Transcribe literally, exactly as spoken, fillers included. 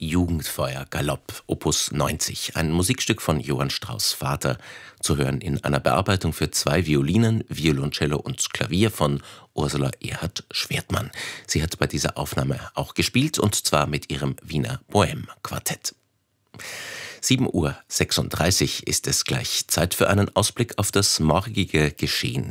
Jugendfeuer Galopp, Opus neunzig, ein Musikstück von Johann Strauss Vater, zu hören in einer Bearbeitung für zwei Violinen, Violoncello und Klavier von Ursula Erhard Schwertmann. Sie hat bei dieser Aufnahme auch gespielt, und zwar mit ihrem Wiener Bohème-Quartett. sieben Uhr sechsunddreißig ist es gleich. Zeit für einen Ausblick auf das morgige Geschehen